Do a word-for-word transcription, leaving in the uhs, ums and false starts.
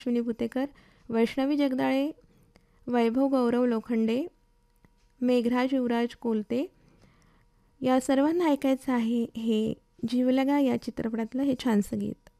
अश्विनी भुतेकर, वैष्णवी जगदाळे, वैभव गौरव लोखंडे, मेघराज युवराज कोलते या सर्वांना ऐकायचं आहे हे जीवलगा या चित्रपटातलं हे छानसं गीत.